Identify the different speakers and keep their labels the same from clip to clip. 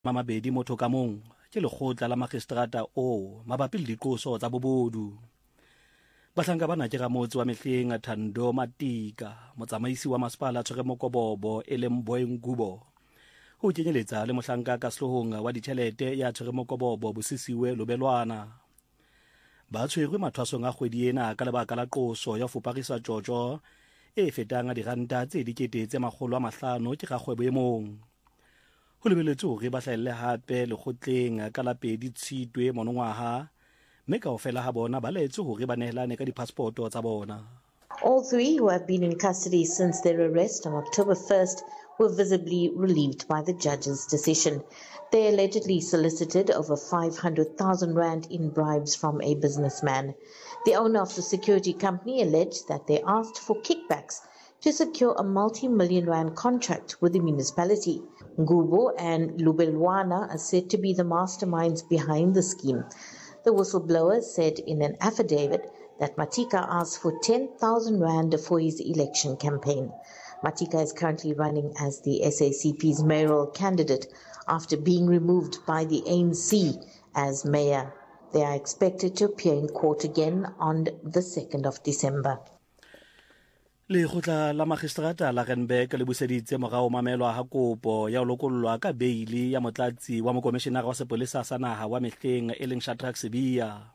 Speaker 1: Mabedi motho ka mong ke lekgotla la magistrata o mabapi le diqoso tsa bobodu. Bahlanka bana ke ramotse wa Mehleng Thando Matika, motsamaisi wa masepala tshwere Mokobobo e leng Boengubo. Ho kenyeletsa le mohlanka ka sehlohong wa ditjhelete ya tshwere Mokobobo Bosisiwe Lobelwana. Ba tshwerwe mathwasong a kgwedi ena ka lebaka la qoso ya fuparisa Jojo e fetang diranta tse 500 ke rakgwebo e mong. Ho lebeletswe hore ba hlahelle hape lekgotleng ka la 2 Tshitwe monongwaha, mme kaofela ha bona ba laetswe hore ba nehelane ka dipassporto tsa bona.
Speaker 2: All three, who have been in custody since their arrest on October 1st, were visibly relieved by the judge's decision. They allegedly solicited over 500,000 rand in bribes from a businessman. The owner of the security company alleged that they asked for kickbacks to secure a multi-million rand contract with the municipality. Ngubo and Lubelwana are said to be the masterminds behind the scheme. The whistleblower said in an affidavit that Matika asked for 10,000 rand for his election campaign. Matika is currently running as the SACP's mayoral candidate after being removed by the ANC as mayor. They are expected to appear in court again on the 2nd of December.
Speaker 1: Lekgotla la magistrata la Randburg le buseditse morao mamelwa ha kopo ya ho lokollwa ka beili ya motlatsi wa mokomishenara wa sepolesa sa naha wa Mehleng e leng Shadrack Sibiya.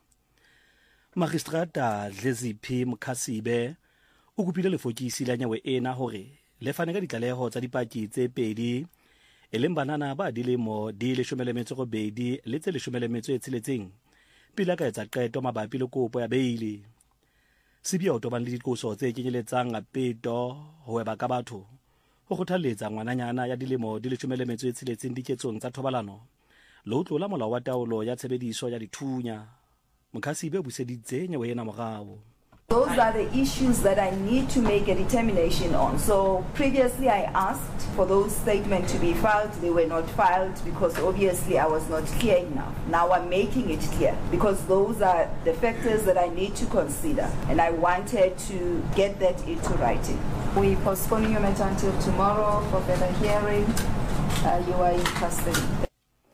Speaker 1: Magistrata Dleziphi Mkhasibe o kopile lefokisi la nyewe ena hore le fane ka ditlaleho tsa dipaki tse pedi e leng banana ba dilemo di 18 le tse 16 pila ka etsa qeto mabapi le kopo ya beili. Sibiya o tobane le dikoso tse kenyeletsang peto ho weba ka batho ho kgothaletsa ngwananyana ya dilemo di 16 diketsong tsa thobalano le ho tlola molao wa taolo ya tshebediso ya dithunya. Mkhasibe o buseditse nyewe ena morao.
Speaker 3: Those are the issues that I need to make a determination on. So previously I asked for those statements to be filed. They were not filed because obviously I was not clear enough. Now I'm making it clear because those are the factors that I need to consider. And I wanted to get that into writing. We postpone your matter until tomorrow for further hearing. You are in custody.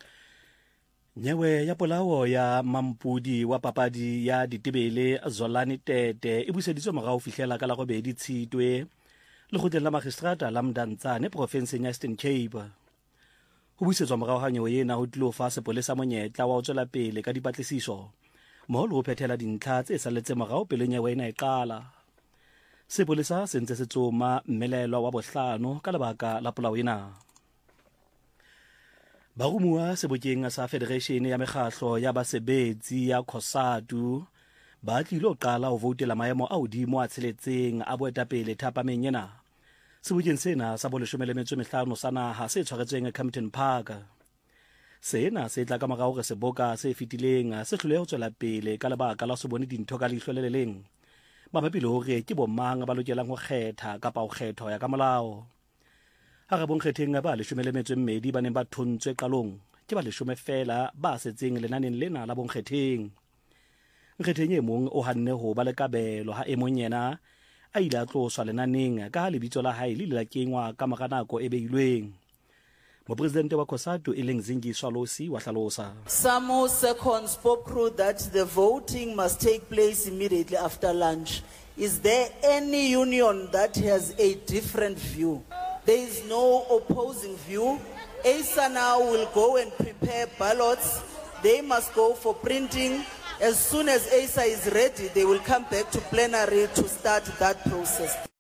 Speaker 1: Nyewe ya polao ya mampudi wa papadi ya ditebele Zolani Tete e buseditswe morao fihlela ka la 2 Tshitwe lekgotleng la magistrata la Mdantsane provinseng ya Eastern Cape. Ho busetswa morao ha nyewe ena ho tlilo fa sepolesa monyetla wa ho tswela pele ka dipatlisiso moholo ho phethela dintlha tse saletse morao pele nyewe ena e qala. Sepolesa se ntse se tsoma mmelelwa wa bohlano ka lebaka la polao ena. Barumua sebokeng sa Federation ya Mekgahlo ya Basebetsi ya COSATU ba tlilo qala ho voutela maemo a hodimo a tsheletseng a boetapele thapameng ena. Sebokeng sena sa 15 sa naha se tshwaretsweng Campton Park. Sena se tla ka morao re seboka se fitileng se hloleha ho tswela pele ka lebaka la se bone dintho ka leihlo le leng. Mabapi le hore ke bomang ba lokelang ho kgetha kapa ho kgethwa ya ka molao. Hara bonkgetheng ba 12 ba neng ba thontswe qalong ke ba 10 fela ba setseng lenaneng lena la bonkgetheng. Nkgetheng e mong o hanne ho ba le kabelo ha e mong yena a ile a tloswa lenaneng ka ha lebitso la hae le la kengwa ka mora nako e beilweng. Mopresidente wa COSATU e leng Zingiswa Losi wa hlalosa.
Speaker 4: Some seconds spoke through that the voting must take place immediately after lunch. Is there any union that has a different view? There is no opposing view. ASA now will go and prepare ballots. They must go for printing. As soon as ASA is ready, they will come back to plenary to start that process.